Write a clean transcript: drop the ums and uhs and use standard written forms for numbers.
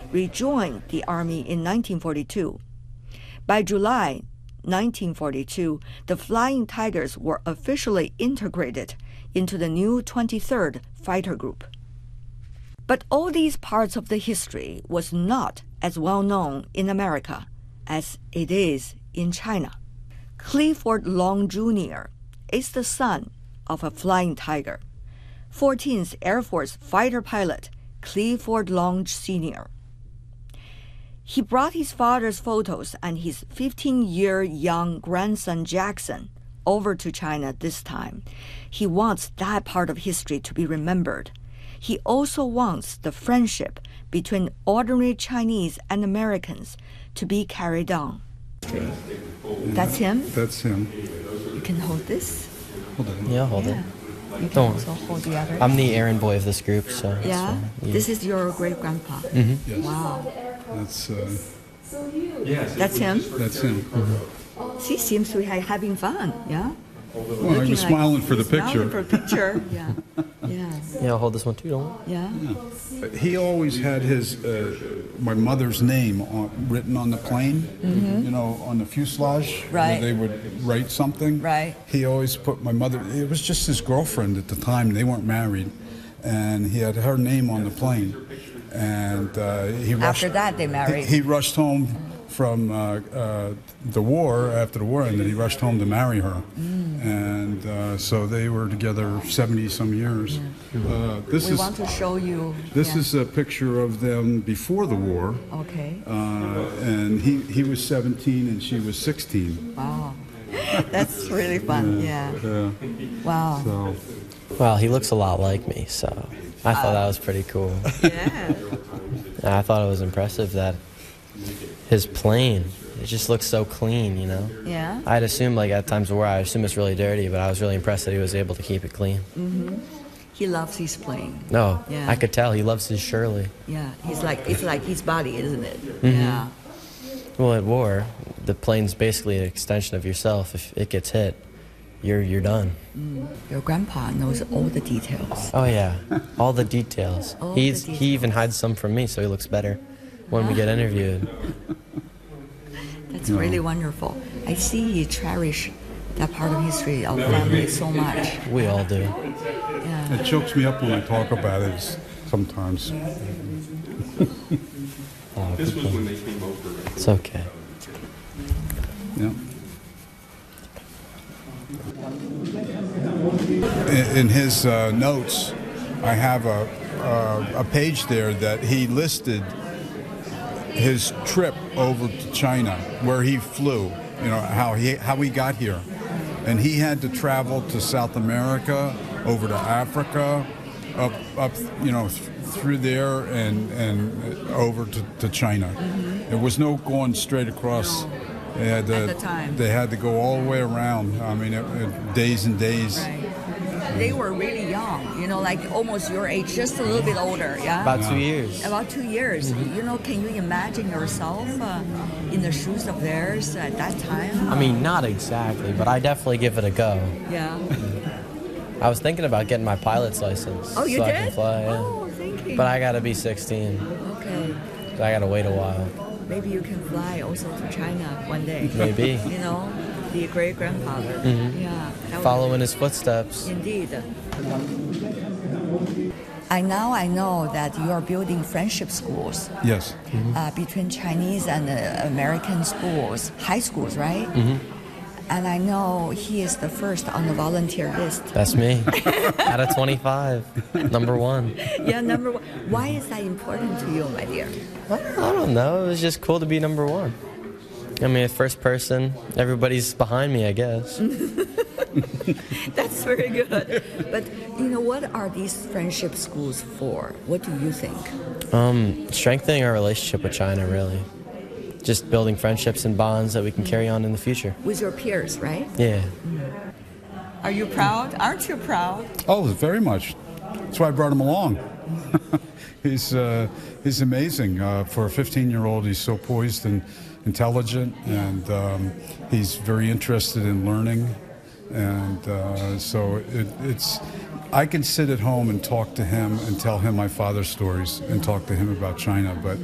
rejoined the Army in 1942. By July 1942, the Flying Tigers were officially integrated into the new 23rd Fighter Group. But all these parts of the history was not as well known in America as it is in China. Clifford Long Jr. is the son of a Flying Tiger, 14th Air Force fighter pilot Clifford Long Sr. He brought his father's photos and his 15-year young grandson Jackson over to China this time. He wants that part of history to be remembered. He also wants the friendship between ordinary Chinese and Americans to be carried on. That's him? That's him. You can hold this? Hold it. Yeah, hold it. You can also hold the other. I'm the errand boy of this group, so. Yeah? This is your great-grandpa? Mm-hmm. Yes. Wow. That's him? That's him. Mm-hmm. He seems to be having fun, yeah? Well, he was smiling for the picture. Smiling for a picture, yeah. Yeah. Yeah, I'll hold this one too, don't worry. Yeah. He always had his my mother's name written on the plane, you know, on the fuselage. Right. Where they would write something. Right. He always put my mother, it was just his girlfriend at the time, they weren't married, and he had her name on the plane. And he rushed. After that, they married. He rushed home from the war, after the war ended, he rushed home to marry her. And so they were together 70-some years. We want to show you. This is a picture of them before the war. Okay. And he was 17 and she was 16. Wow. That's really fun, yeah. Wow. So. Well, he looks a lot like me, so I thought that was pretty cool. Yeah. I thought it was impressive that his plane, it just looks so clean, you know? Yeah. I'd assume, like, at times where I assume it's really dirty, but I was really impressed that he was able to keep it clean. Mm-hmm. He loves his plane. No, Yeah. I could tell. He loves his Shirley. Yeah. It's like his body, isn't it? Mm-hmm. Yeah. Well, at war, the plane's basically an extension of yourself. If it gets hit, you're done. Your grandpa knows all the details. Oh, yeah. All the details. All the details. He even hides some from me, so he looks better when we get interviewed. That's really wonderful. I see you cherish that part of history of family so much. We all do. Yeah. It chokes me up when I talk about it sometimes. Oh, This was when they came over. it's okay. Yeah. In his notes, I have a page there that he listed his trip over to China, where he flew, you know, how he got here. And he had to travel to South America, over to Africa, up you know, through there and over to China. There was no going straight across. They had to, At the time. They had to go all the way around. I mean, days and days. Right. They were really young, you know, like almost your age, just a little bit older, yeah? About 2 years. About 2 years. You know, can you imagine yourself in the shoes of theirs at that time? I mean, not exactly, but I definitely give it a go. Yeah. I was thinking about getting my pilot's license Oh, you so did? I can fly. Yeah. Oh, thank you. But I gotta be 16, Okay. so I gotta wait a while. Maybe you can fly also to China one day. Maybe. You know, be a great grandfather. Mhm. Yeah. that would- Follow in his footsteps. Indeed. I know that you are building friendship schools Yes. between Chinese and American schools, high schools, right? Mm-hmm. And I know he is the first on the volunteer list. That's me. Out of 25, number one. Yeah, number one. Why is that important to you, my dear? I don't know. It was just cool to be number one. I mean, first person, everybody's behind me, I guess. That's very good. But, you know, what are these friendship schools for? What do you think? Strengthening our relationship with China, really. Just building friendships and bonds that we can carry on in the future. With your peers, right? Yeah. Are you proud? Aren't you proud? Oh, very much. That's why I brought him along. He's amazing. For a 15-year-old, he's so poised and intelligent, and he's very interested in learning. And so it's. I can sit at home and talk to him and tell him my father's stories and talk to him about China, but